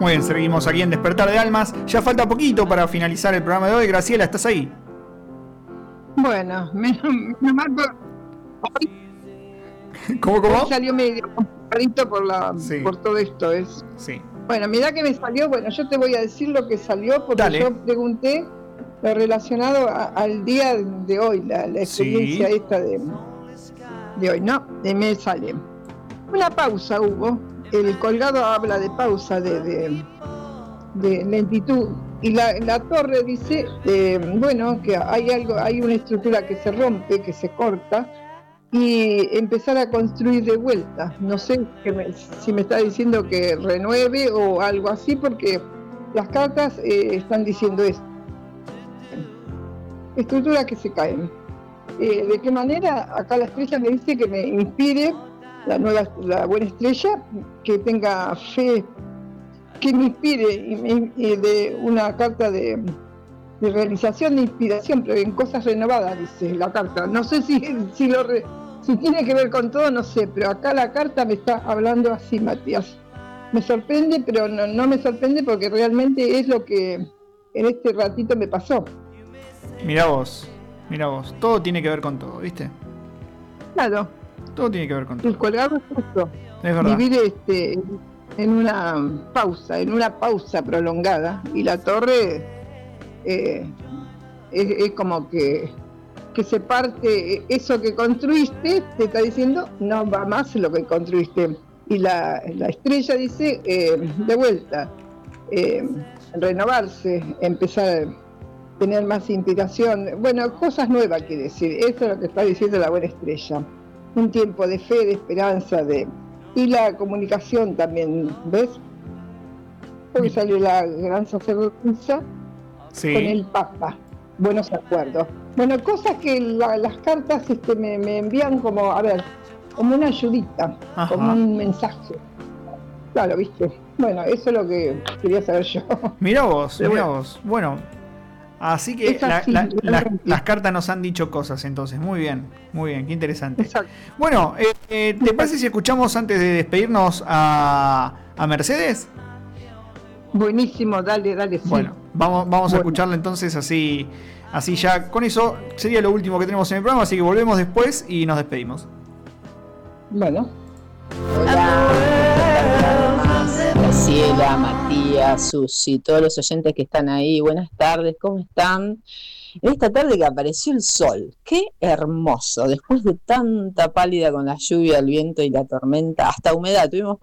Muy bien, seguimos aquí en Despertar de Almas. Ya falta poquito para finalizar el programa de hoy. Graciela, ¿estás ahí? Bueno, menos mal ¿Cómo? hoy salió medio complicadito Sí. por todo esto. Sí. Bueno, mirá que me salió, bueno, yo te voy a decir lo que salió porque Dale. yo pregunté lo relacionado al día de hoy, la experiencia esta de hoy, ¿no? Me sale. Una pausa hubo, el colgado habla de pausa, de lentitud, y la torre dice, bueno, que hay una estructura que se rompe, que se corta, y empezar a construir de vuelta. No sé si me está diciendo que renueve o algo así, porque las cartas están diciendo esto. Estructuras que se caen. ¿De qué manera? Acá la estrella me dice que me inspire la buena estrella, que tenga fe, que me inspire y de una carta de realización, de inspiración, pero en cosas renovadas, dice la carta. No sé si tiene que ver con todo, no sé, pero acá la carta me está hablando así, Matías. Me sorprende, pero no me sorprende porque realmente es lo que en este ratito me pasó. Mirá vos, todo tiene que ver con todo, ¿viste? Claro. Todo tiene que ver con todo. El colgado es justo. Es verdad. Vivir en una pausa prolongada, y la torre es como que se parte, eso que construiste, te está diciendo, no va más lo que construiste. Y la estrella dice, de vuelta, renovarse, empezar a tener más inspiración. Bueno, cosas nuevas quiere decir, eso es lo que está diciendo la buena estrella. Un tiempo de fe, de esperanza, y la comunicación también, ¿ves? Hoy salió la gran sacerdotisa con el Papa. Buenos acuerdos. Bueno, cosas que las cartas me envían como, a ver, como una ayudita, como un mensaje. Claro, ¿viste? Bueno, eso es lo que quería saber yo. Mirá vos. Bueno, así que las cartas nos han dicho cosas entonces. Muy bien, qué interesante. Exacto. Bueno, ¿te parece si escuchamos antes de despedirnos a Mercedes? Buenísimo, dale. Sí. Bueno, vamos a escucharla entonces, así ya con eso sería lo último que tenemos en el programa, así que volvemos después y nos despedimos. Bueno. Hola, Graciela, Matías, Susi, todos los oyentes que están ahí, buenas tardes, ¿cómo están? En esta tarde que apareció el sol, qué hermoso, después de tanta pálida con la lluvia, el viento y la tormenta, hasta humedad, tuvimos